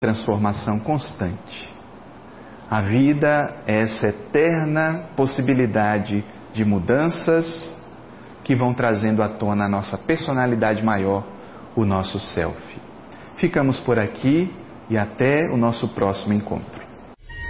transformação constante. A vida é essa eterna possibilidade de mudanças que vão trazendo à tona a nossa personalidade maior, o nosso self. Ficamos por aqui e até o nosso próximo encontro.